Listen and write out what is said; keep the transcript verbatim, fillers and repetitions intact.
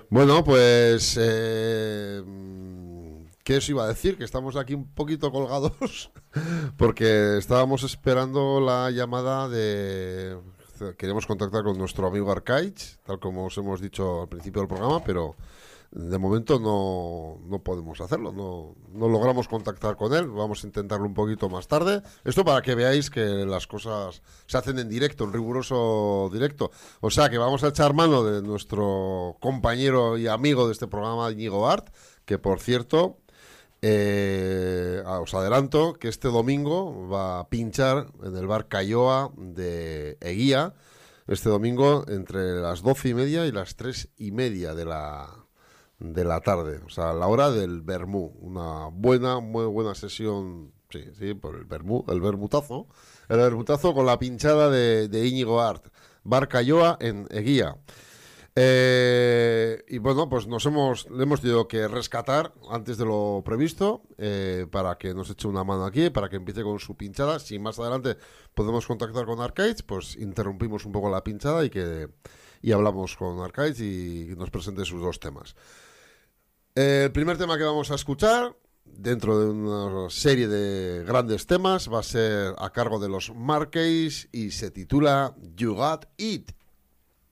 Bueno, pues... Eh, ¿qué os iba a decir? Que estamos aquí un poquito colgados porque estábamos esperando la llamada de... Queremos contactar con nuestro amigo Arcaich, tal como os hemos dicho al principio del programa, pero de momento no, no podemos hacerlo, no, no logramos contactar con él, vamos a intentarlo un poquito más tarde. Esto para que veáis que las cosas se hacen en directo, en riguroso directo. O sea que vamos a echar mano de nuestro compañero y amigo de este programa, Íñigo Art, que por cierto... Eh, os adelanto que este domingo va a pinchar en el bar Cayoa de Eguía. Este domingo entre las doce y media y las tres y media de la, de la tarde. O sea, la hora del vermú. Una buena, muy buena sesión. Sí, sí, por el vermú, el vermutazo. El vermutazo con la pinchada de, de Íñigo Art. Bar Cayoa en Eguía. Eh, y bueno, pues nos hemos, le hemos tenido que rescatar antes de lo previsto eh, para que nos eche una mano aquí, para que empiece con su pinchada. Si más adelante podemos contactar con Arcades, pues interrumpimos un poco la pinchada y que y hablamos con Arcades y nos presente sus dos temas. Eh, el primer tema que vamos a escuchar, dentro de una serie de grandes temas, va a ser a cargo de los Marqueys y se titula You Got It.